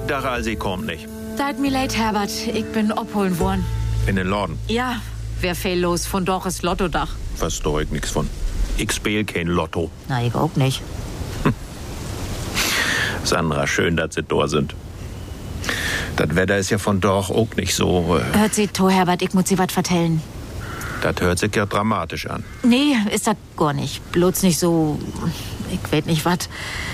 Dach also kommt nicht. Tut mir leid, Herbert. Ich bin abholen worden. In den Laden. Ja, wer fehllos von doch ist Lottodach. Versteh ich nix von. Ich spiel kein Lotto. Na, ich auch nicht. Sandra, schön, dass Sie da sind. Das Wetter ist ja von doch auch nicht so. Hört Sie to, Herbert, ich muss Sie was vertellen. Das hört sich ja dramatisch an. Nee, ist das gar nicht. Bloß nicht so. Ich weiß nicht was.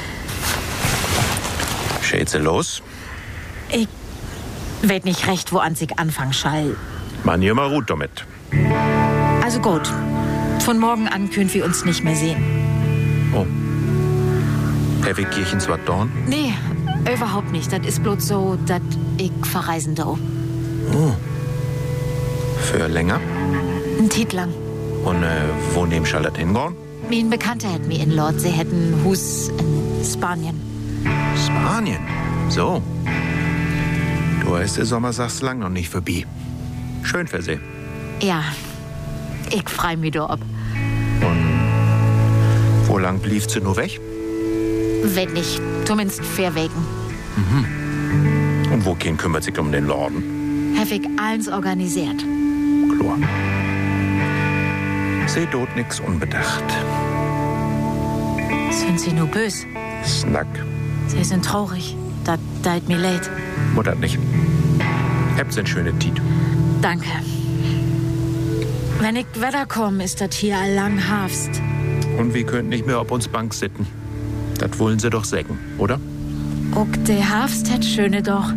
Schätze los. Ich weiß nicht recht, wo an sich anfangen schall. Man hier mal gut damit. Also gut. Von morgen an können wir uns nicht mehr sehen. Oh. Herr Kirchens was dorn? Nee, überhaupt nicht. Das ist bloß so, dass ich verreisen da. Oh. Für länger? Ein Tiet lang. Und wo nehmen soll das hingehen? Mein Bekannter hat mir in Lord. Sie hätten Hus in Spanien. Spanien? So. Du ist der Sommer, sagst lang noch nicht vorbei. Schön für Sie. Ja, ich freu mich da ab. Und wo lang blieb sie nur weg? Wenn nicht, zumindest fair wegen. Und wo kein kümmert sich um den Laden? Hab ich alles organisiert. Klar. Sie tut nix unbedacht. Sind Sie nur bös? Snack. Sie sind traurig. Das tut mir leid. Mutter nicht. Habt eine schöne Tiet. Danke. Wenn ich wiederkomme, ist das hier lang Herbst. Und wir könnten nicht mehr auf uns Bank sitzen. Das wollen Sie doch sägen, oder? Auch der Herbst hat schöne doch.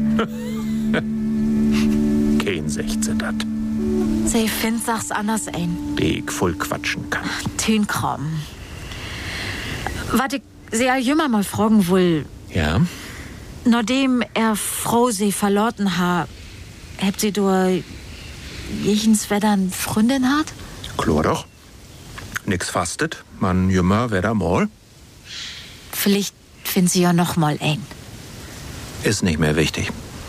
Kein 16 dat. Sie findet sach's anders ein. Die ich voll quatschen kann. Tünkram. Was ich sehr jünger mal fragen will, Ja? nachdem Frau sie verloren hat, habt sie durch jechens Wettern Freundin hat? Klar doch. Nix fastet. Man jümmer weder mal. Vielleicht finden sie ja noch mal ein. Ist nicht mehr wichtig.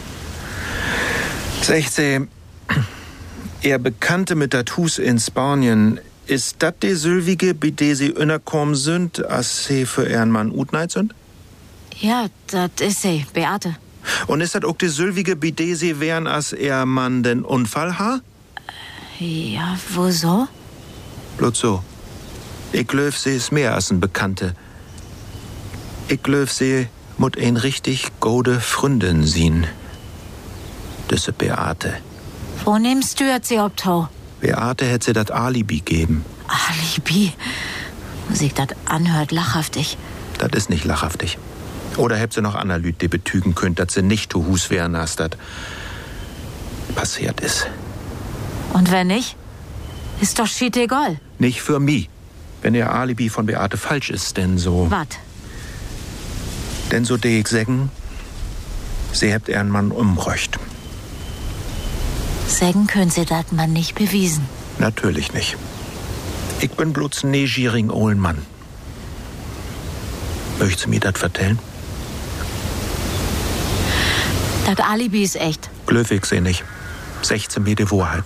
16. Ihr Bekannte mit Tattoos in Spanien, ist das die Sylvige, bei der sie innerkommen sind, als sie für ihren Mann utneit sind? Ja, das ist sie, Beate. Und ist das auch die Sylvige, bei der sie wären, als ihr Mann den Unfall hat? Ja, wo so? Bloß so. Ich glaub, sie ist mehr als ein Bekannte. Ich glaub, sie muss ein richtig gute Freundin sein. Das ist Beate. Wo nimmst du jetzt sie obtau? Beate hätte sie das Alibi geben. Alibi? Sich das anhört lachhaftig. Das ist nicht lachhaftig. Oder hätte sie noch andere Leute, die betügen könnt, dass sie nicht zu Hus wären, als das passiert ist. Und wenn nicht? Ist doch schied egal. Nicht für mich. Wenn ihr Alibi von Beate falsch ist, denn so... Wat? Denn so de ich sagen, sie habt ihren Mann umröcht. Sagen können sie das man nicht bewiesen. Natürlich nicht. Ich bin bloß ein negierigen olden Mann. Möchtest du mir das vertellen? Das Alibi ist echt. Glöwig sie nicht. 16 mir die Wahrheit.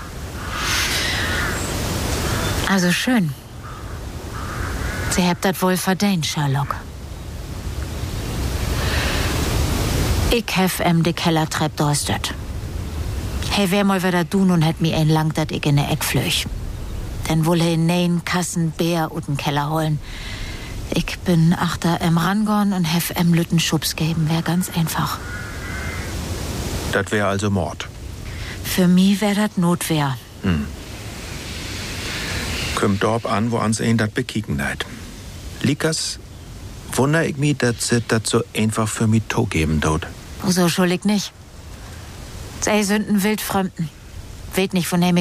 Also schön. Sie habt das wohl verdient, Sherlock. Ich hef de Kellertrepp durstet. Hey, wer mal wieder tun und hat mir ein lang, dat ich in ne Eck flöch. Denn wohl in nein Kassen Bär ut den Keller holen. Ich bin achter rangorn und hef Lütten Schubs geben, wär ganz einfach. Das wär also Mord. Für mich wär dat Notwehr. Kommt dort an, wo ans ein dat bekicken leid. Likas, wunder ich mi, dat sie dat so einfach für mi to geben dort. So schuldig nicht. Sie sünden Wildfremden. Weht nicht, von dem